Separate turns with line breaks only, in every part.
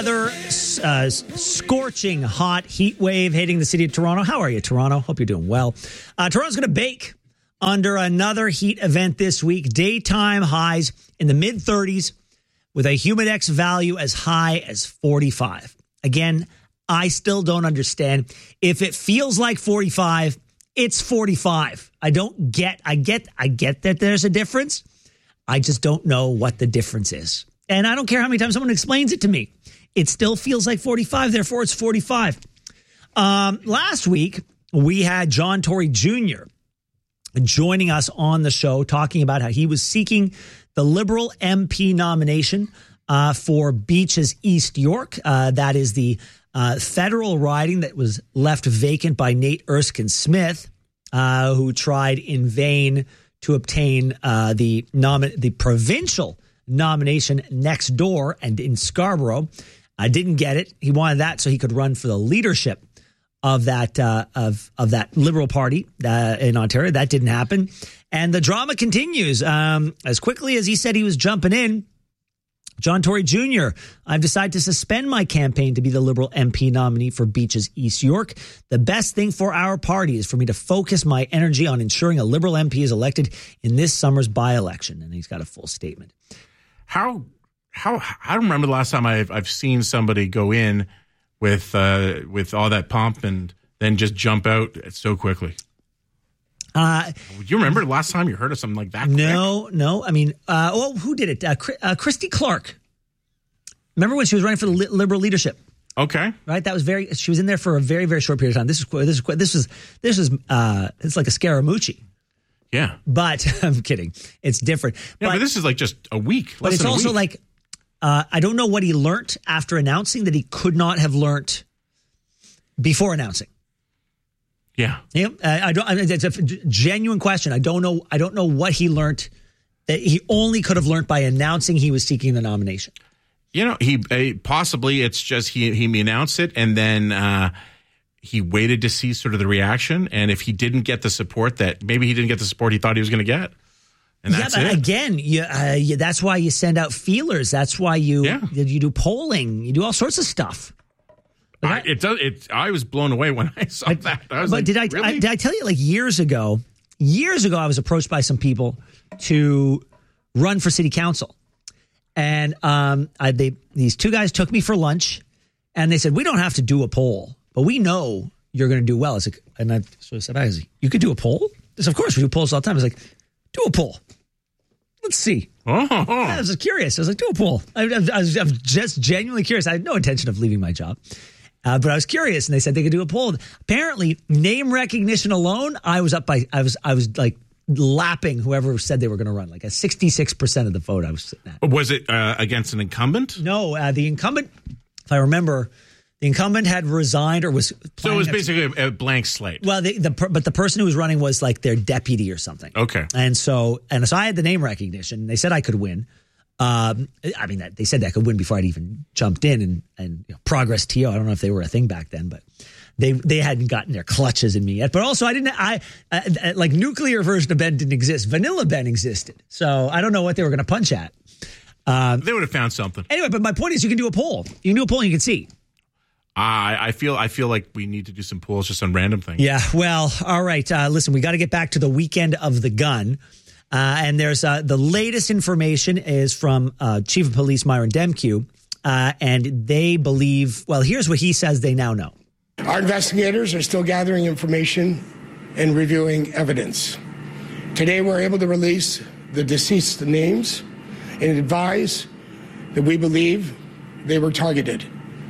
Another scorching hot heat wave hitting the city of Toronto. How are you, Toronto? Hope you're doing well. Toronto's going to bake under another heat event this week. Daytime highs in the mid-30s with a humidex value as high as 45. Again, I still don't understand. If it feels like 45, it's 45. I get that there's a difference. I just don't know what the difference is. And I don't care how many times someone explains it to me. It still feels like 45, therefore it's 45. Last week, we had John Tory Jr. joining us on the show, talking about how he was seeking the Liberal MP nomination for Beaches East York. That is the federal riding that was left vacant by Nate Erskine Smith, who tried in vain to obtain the provincial nomination next door and in Scarborough. I didn't get it. He wanted that so he could run for the leadership of that of that Liberal Party in Ontario. That didn't happen, and the drama continues. As quickly as he said he was jumping in, John Tory Jr., I've decided to suspend my campaign to be the Liberal MP nominee for Beaches East York. The best thing for our party is for me to focus my energy on ensuring a Liberal MP is elected in this summer's by-election. And he's got a full statement.
How I don't remember the last time I've seen somebody go in with all that pomp and then just jump out so quickly. Do you remember the last time you heard of something like that?
No. I mean, who did it? Christy Clark. Remember when she was running for the Liberal leadership?
Okay,
right. That was she was in there for a very, very short period of time. This was it's like a Scaramucci.
Yeah,
but I'm kidding. It's different.
Yeah, but this is like just a week.
But it's also like. I don't know what he learned after announcing that he could not have learned before announcing.
Yeah.
I don't. It's a genuine question. I don't know what he learned that he only could have learned by announcing he was seeking the nomination.
You know, he possibly it's just he announced it and then he waited to see sort of the reaction, and if he didn't get the support he thought he was going to get. And that's it.
Again, that's why you send out feelers. That's why you do polling. You do all sorts of stuff.
I was blown away when I saw that.
Did I tell you, like years ago, I was approached by some people to run for city council. And these two guys took me for lunch and they said, we don't have to do a poll, but we know you're going to do well. And I sort of said, you could do a poll? They said, of course, we do polls all the time. I was like, do a poll. Let's see. I was curious. I was like, do a poll. I was just genuinely curious. I had no intention of leaving my job. But I was curious, and they said they could do a poll. Apparently, name recognition alone, I was like lapping whoever said they were going to run. Like a 66% of the vote I was sitting at.
Was it against an incumbent?
No, the incumbent, if I remember, the incumbent had resigned or was.
So it was basically a blank slate.
Well, but the person who was running was like their deputy or something.
Okay.
And so I had the name recognition. They said I could win. They said that I could win before I'd even jumped in and Progress TO. I don't know if they were a thing back then, but they hadn't gotten their clutches in me yet. But also like nuclear version of Ben didn't exist. Vanilla Ben existed. So I don't know what they were going to punch at.
They would have found something.
Anyway, but my point is you can do a poll. You can do a poll and you can see.
I feel like we need to do some polls just on random things.
Yeah, well, all right. Listen, we got to get back to the weekend of the gun. And there's the latest information is from Chief of Police Myron Demkew. And they believe, well, here's what he says they now know.
Our investigators are still gathering information and reviewing evidence. Today, we're able to release the deceased names and advise that we believe they were targeted.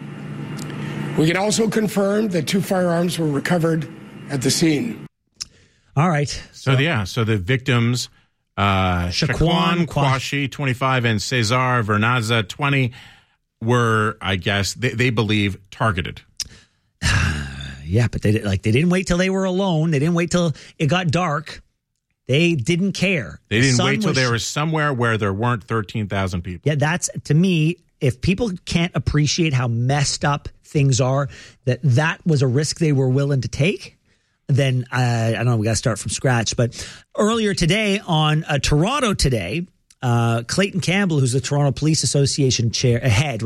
We can also confirm that 2 firearms were recovered at the scene.
All right.
So the victims, Shaquan Kwashi, 25, and Cesar Vernaza, 20, were, I guess, they believe, targeted.
Yeah, but they didn't wait till they were alone. They didn't wait till it got dark. They didn't care.
They didn't wait till they were somewhere where there weren't 13,000 people.
Yeah, that's, to me, if people can't appreciate how messed up things are, that was a risk they were willing to take, then I don't know, we got to start from scratch. But earlier today on Toronto Today, Clayton Campbell, who's the Toronto Police Association head,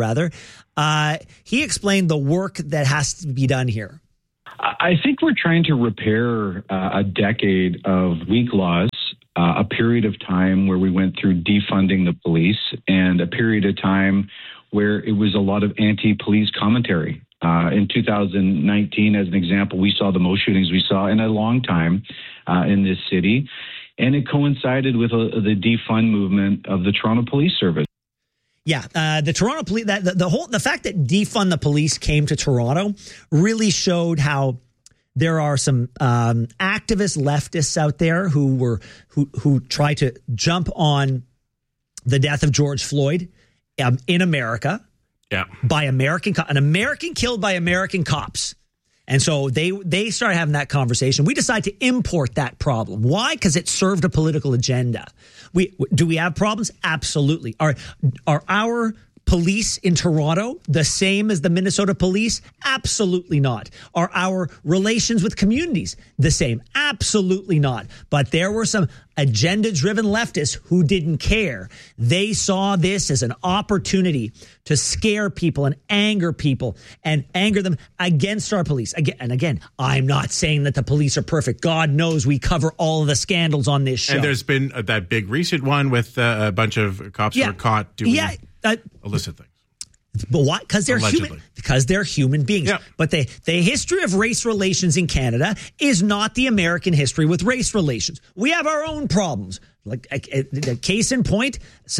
he explained the work that has to be done here.
I think we're trying to repair a decade of weak laws, a period of time where we went through defunding the police, and a period of time where it was a lot of anti-police commentary. In 2019, as an example, we saw the most shootings we saw in a long time in this city, and it coincided with the defund movement of the Toronto Police Service.
Yeah, the Toronto police. The fact that defund the police came to Toronto really showed how there are some activist leftists out there who try to jump on the death of George Floyd in America.
Yeah,
by an American killed by American cops. And so they started having that conversation. We decided to import that problem. Why? Because it served a political agenda. Do we have problems? Absolutely. Are our police in Toronto the same as the Minnesota police? Absolutely not. Are our relations with communities the same? Absolutely not. But there were some agenda-driven leftists who didn't care. They saw this as an opportunity to scare people and anger people and anger them against our police. Again, I'm not saying that the police are perfect. God knows we cover all of the scandals on this show.
And there's been that big recent one with a bunch of cops who were caught doing illicit things.
But why? Because they're
Allegedly.
human. Because they're human beings.
Yeah.
But the history of race relations in Canada is not the American history with race relations. We have our own problems. Like the case in point,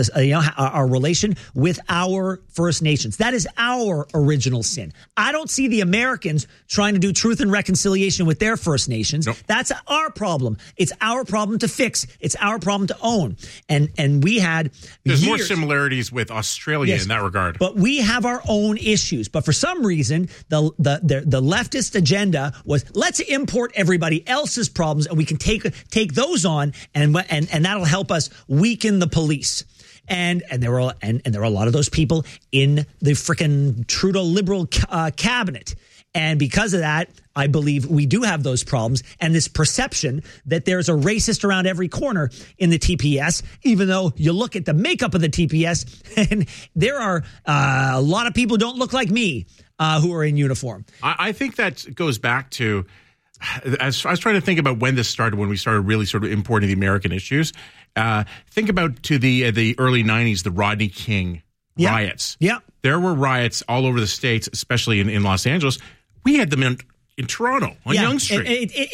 our relation with our First Nations. That is our original sin. I don't see the Americans trying to do truth and reconciliation with their First Nations. Nope. That's our problem. It's our problem to fix. It's our problem to own. And we had
there's more similarities with Australia in that regard.
But we have our own issues. But for some reason, the leftist agenda was let's import everybody else's problems, and we can take those on, and that'll help us weaken the police. And there were a lot of those people in the frickin' Trudeau Liberal cabinet. And because of that, I believe we do have those problems and this perception that there's a racist around every corner in the TPS, even though you look at the makeup of the TPS and there are a lot of people who don't look like me who are in uniform.
I think that goes back to, as I was trying to think about when this started, when we started really sort of importing the American issues. Think about to the early 90s, the Rodney King riots.
Yeah.
There were riots all over the States, especially in Los Angeles. We had them in Toronto on Yonge Street.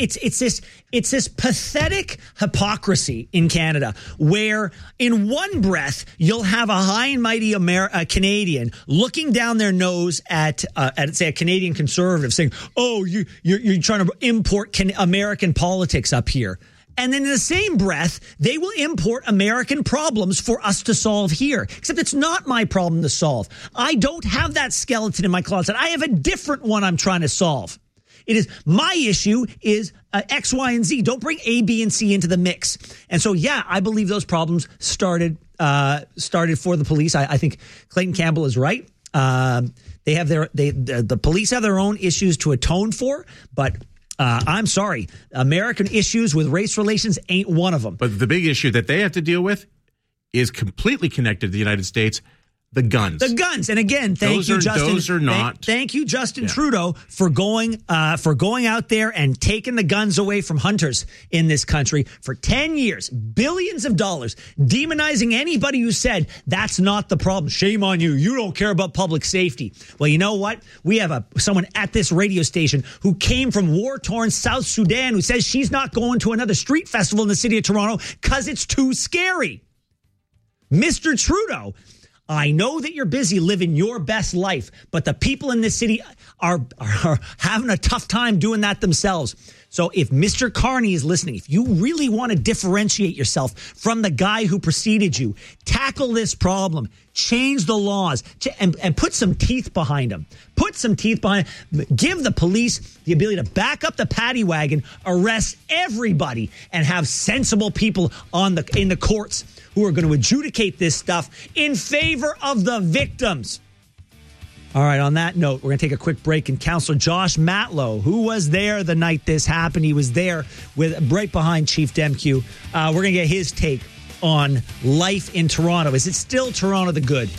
It's this pathetic hypocrisy in Canada where in one breath you'll have a high and mighty Canadian looking down their nose at say a Canadian conservative saying, "Oh, you're trying to import American politics up here." And then in the same breath, they will import American problems for us to solve here. Except it's not my problem to solve. I don't have that skeleton in my closet. I have a different one I'm trying to solve. It is my issue is X, Y, and Z. Don't bring A, B, and C into the mix. And so, I believe those problems started for the police. I think Clayton Campbell is right. They have the police have their own issues to atone for, but I'm sorry, American issues with race relations ain't one of them.
But the big issue that they have to deal with is completely connected to the United States. The guns. And again, thank you, Justin.
Those are not. Thank you, Justin Trudeau, for going out there and taking the guns away from hunters in this country for 10 years, billions of dollars, demonizing anybody who said that's not the problem. Shame on you. You don't care about public safety. Well, you know what? We have someone at this radio station who came from war-torn South Sudan who says she's not going to another street festival in the city of Toronto because it's too scary. Mr. Trudeau, I know that you're busy living your best life, but the people in this city are having a tough time doing that themselves. So if Mr. Carney is listening, if you really want to differentiate yourself from the guy who preceded you, tackle this problem, change the laws, and put some teeth behind them. Give the police the ability to back up the paddy wagon, arrest everybody, and have sensible people in the courts who are going to adjudicate this stuff in favor of the victims. All right, on that note, we're going to take a quick break. And Councillor Josh Matlow, who was there the night this happened, he was there right behind Chief Demkew. We're going to get his take on life in Toronto. Is it still Toronto the good?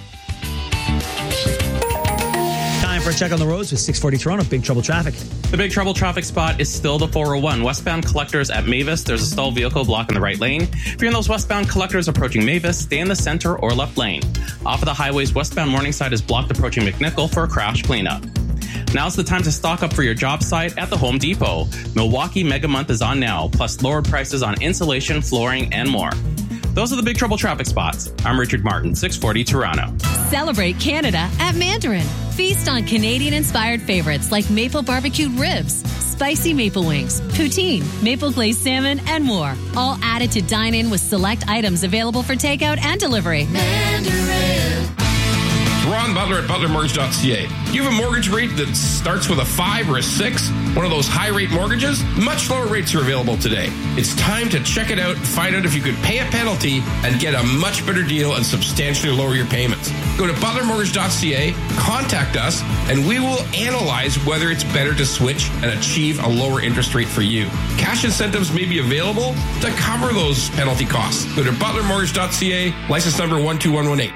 Time for a check on the roads with 640 Toronto. Big trouble traffic.
The big trouble traffic spot is still the 401. Westbound collectors at Mavis. There's a stalled vehicle blocking the right lane. If you're in those westbound collectors approaching Mavis, stay in the center or left lane. Off of the highways, westbound Morningside is blocked approaching McNichol for a crash cleanup. Now's the time to stock up for your job site at the Home Depot. Milwaukee Mega Month is on now, plus lowered prices on insulation, flooring, and more. Those are the big trouble traffic spots. I'm Richard Martin, 640 Toronto.
Celebrate Canada at Mandarin. Feast on Canadian-inspired favorites like maple barbecued ribs, spicy maple wings, poutine, maple glazed salmon, and more. All added to dine in with select items available for takeout and delivery.
Mandarin. Ron Butler at butlermortgage.ca. You have a mortgage rate that starts with a 5 or a 6, one of those high-rate mortgages? Much lower rates are available today. It's time to check it out and find out if you could pay a penalty and get a much better deal and substantially lower your payments. Go to butlermortgage.ca, contact us, and we will analyze whether it's better to switch and achieve a lower interest rate for you. Cash incentives may be available to cover those penalty costs. Go to butlermortgage.ca, license number 12118.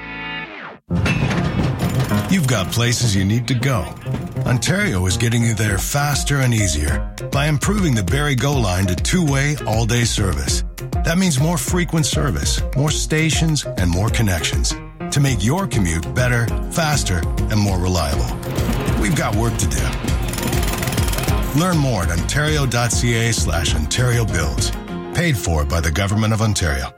You've got places you need to go. Ontario is getting you there faster and easier by improving the Barrie Go line to two-way all-day service. That means more frequent service, more stations, and more connections to make your commute better, faster, and more reliable. We've got work to do. Learn more at ontario.ca/Ontario Builds. Paid for by the Government of Ontario.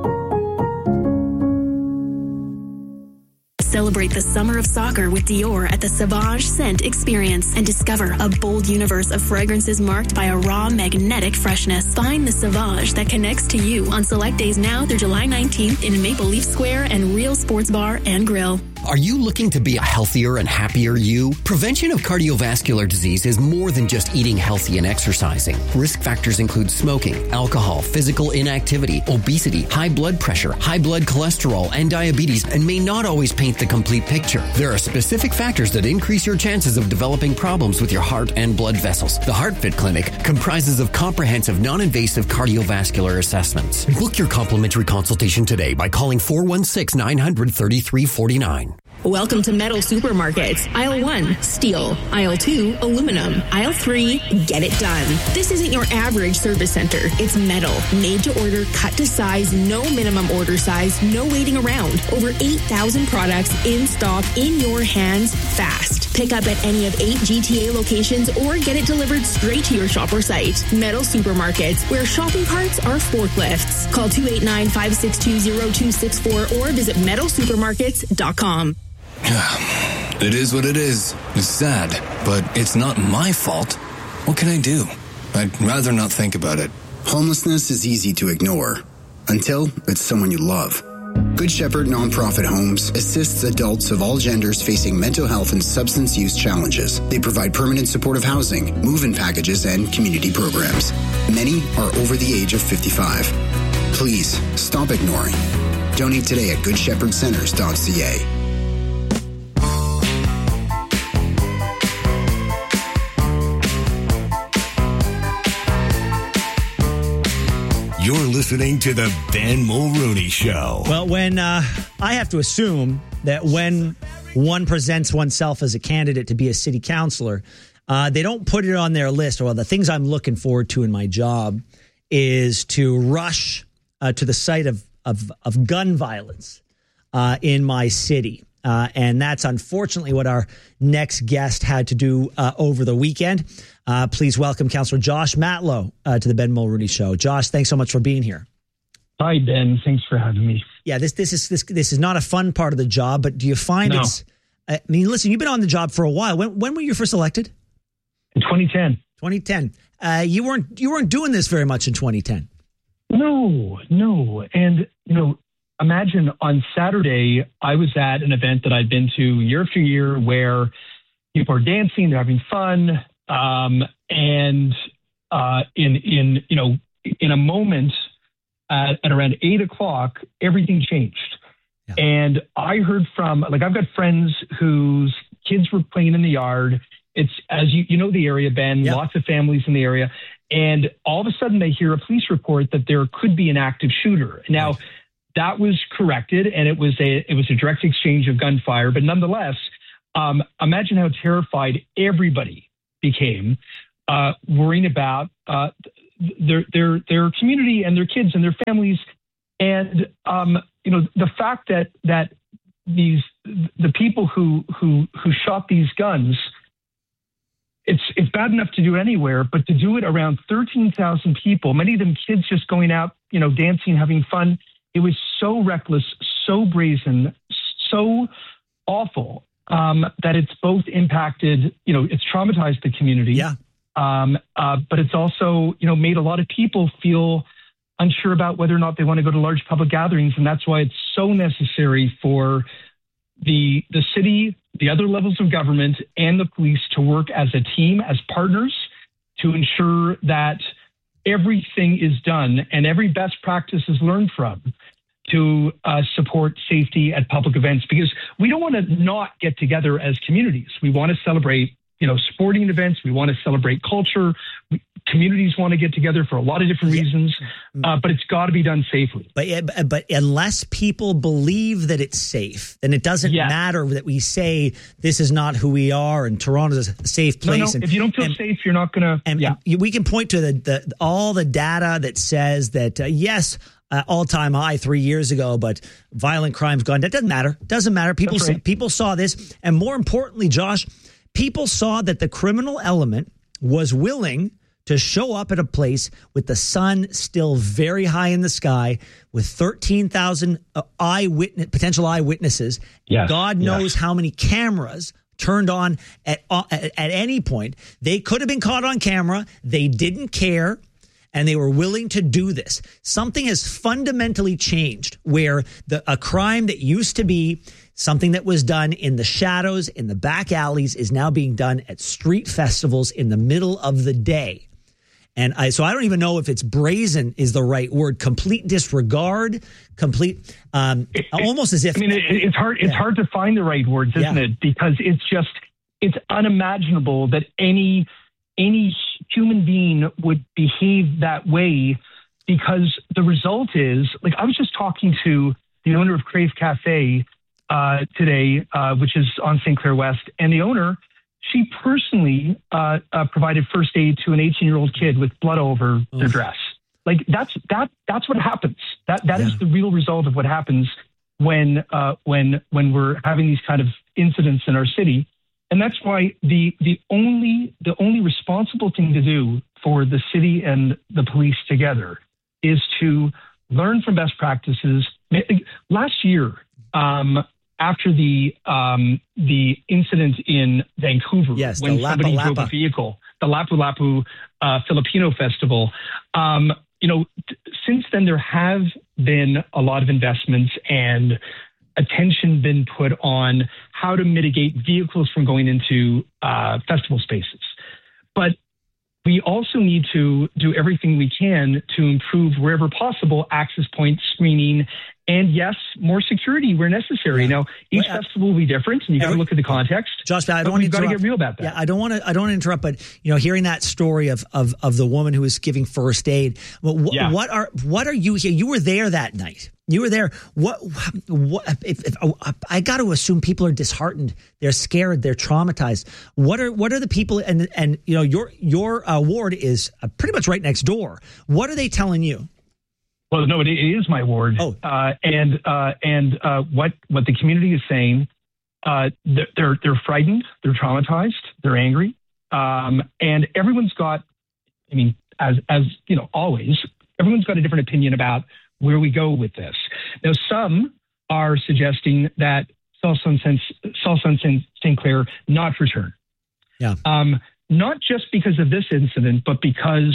Celebrate the summer of soccer with Dior at the Sauvage Scent Experience and discover a bold universe of fragrances marked by a raw, magnetic freshness. Find the Sauvage that connects to you on select days now through July 19th in Maple Leaf Square and Real Sports Bar and Grill.
Are you looking to be a healthier and happier you? Prevention of cardiovascular disease is more than just eating healthy and exercising. Risk factors include smoking, alcohol, physical inactivity, obesity, high blood pressure, high blood cholesterol, and diabetes, and may not always paint the complete picture. There are specific factors that increase your chances of developing problems with your heart and blood vessels. The HeartFit Clinic comprises of comprehensive, non-invasive cardiovascular assessments. Book your complimentary consultation today by calling 416-900-3349.
Welcome to Metal Supermarkets. Aisle 1, steel. Aisle 2, aluminum. Aisle 3, get it done. This isn't your average service center. It's metal, made to order, cut to size, no minimum order size, no waiting around. Over 8,000 products in stock, in your hands, fast. Pick up at any of 8 GTA locations or get it delivered straight to your shop or site. Metal Supermarkets, where shopping carts are forklifts. Call 289-562-0264 or visit metalsupermarkets.com.
It is what it is. It's sad, but it's not my fault. What can I do? I'd rather not think about it.
Homelessness is easy to ignore until it's someone you love. Good Shepherd Nonprofit Homes assists adults of all genders facing mental health and substance use challenges. They provide permanent supportive housing, move-in packages, and community programs. Many are over the age of 55. Please stop ignoring. Donate today at goodshepherdcenters.ca.
You're listening to the Ben Mulrooney Show.
Well, when I have to assume that when one presents oneself as a candidate to be a city councillor, they don't put it on their list. Well, the things I'm looking forward to in my job is to rush to the site of gun violence in my city. And that's unfortunately what our next guest had to do over the weekend. Please welcome Councillor Josh Matlow to the Ben Mulrooney Show. Josh, thanks so much for being here.
Hi, Ben. Thanks for having me.
Yeah, this is not a fun part of the job, but do you find it's? I mean, listen, you've been on the job for a while. When were you first elected?
In 2010.
2010. You weren't doing this very much in 2010.
No, and imagine on Saturday, I was at an event that I'd been to year after year where people are dancing, they're having fun. And in a moment at around 8:00, everything changed. Yeah. And I heard from, I've got friends whose kids were playing in the yard. It's, as you know the area, Ben, Lots of families in the area. And all of a sudden they hear a police report that there could be an active shooter. Now, that was corrected, and it was a direct exchange of gunfire. But nonetheless, imagine how terrified everybody became, worrying about their community and their kids and their families. And the fact that the people who shot these guns, it's bad enough to do it anywhere, but to do it around 13,000 people, many of them kids just going out, dancing, having fun. It was so reckless, so brazen, so awful that it's both impacted, it's traumatized the community.
Yeah.
But it's also, made a lot of people feel unsure about whether or not they want to go to large public gatherings. And that's why it's so necessary for the city, the other levels of government, and the police to work as a team, as partners, to ensure that everything is done and every best practice is learned from to support safety at public events. Because we don't want to not get together as communities. We want to celebrate, sporting events. We want to celebrate culture. Communities want to get together for a lot of different reasons, but it's got to be done safely.
But unless people believe that it's safe, then it doesn't matter that we say this is not who we are and Toronto's a safe place.
No, if you don't feel safe, you're not going to.
And we can point to all the data that says that yes, all-time high 3 years ago, but violent crimes gone. That doesn't matter. Doesn't matter. People saw this, and more importantly, Josh, people saw that the criminal element was willing to show up at a place with the sun still very high in the sky, with 13,000 potential eyewitnesses.
Yes,
God knows how many cameras turned on at any point. They could have been caught on camera. They didn't care, and they were willing to do this. Something has fundamentally changed where a crime that used to be something that was done in the shadows, in the back alleys, is now being done at street festivals in the middle of the day. And so I don't even know if it's brazen is the right word. Complete disregard, almost as if.
I mean, it's hard. It's hard to find the right words, isn't it? Because it's unimaginable that any human being would behave that way. Because the result is, like, I was just talking to the owner of Crave Cafe today, which is on St. Clair West, and the owner, she personally provided first aid to an 18-year-old kid with blood over their dress. Like that's what happens. That is the real result of what happens when we're having these kind of incidents in our city. And that's why the only responsible thing to do for the city and the police together is to learn from best practices. Last year, after the incident in Vancouver, when somebody drove a vehicle, the Lapu Lapu Filipino Festival, since then there have been a lot of investments and attention been put on how to mitigate vehicles from going into festival spaces. But we also need to do everything we can to improve, wherever possible, access point screening, and yes, more security where necessary. Now, each festival will be different, and you got to look at the context.
Josh, I don't want to interrupt.
Got to get real about that.
Yeah, I don't want to interrupt, but hearing that story of the woman who was giving first aid. What are you here? You were there that night. You were there. What? If I got to assume people are disheartened. They're scared. They're traumatized. What are the people? And your ward is pretty much right next door. What are they telling you?
Well, no, it is my ward.
Oh,
and what the community is saying, they're frightened, they're traumatized, they're angry, and everyone's got. I mean, as always, everyone's got a different opinion about where we go with this. Now, some are suggesting that Salsa and St. Clair not return.
Yeah.
Not just because of this incident, but because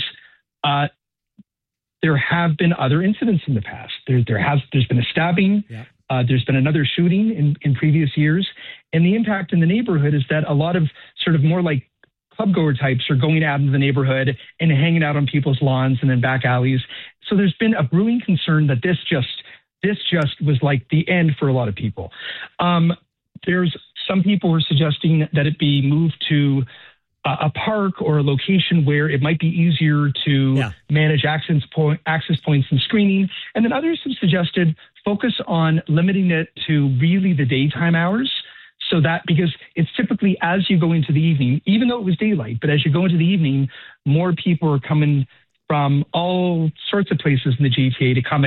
there have been other incidents in the past. There's been a stabbing.
Yeah.
There's been another shooting in previous years. And the impact in the neighborhood is that a lot of sort of more like clubgoer types are going out into the neighborhood and hanging out on people's lawns and in back alleys. So there's been a brewing concern that this just was like the end for a lot of people. There's some people who are suggesting that it be moved to a park or a location where it might be easier to manage access points and screening. And then others have suggested focus on limiting it to really the daytime hours. So that, because it's typically as you go into the evening, even though it was daylight, but as you go into the evening, more people are coming from all sorts of places in the GTA to come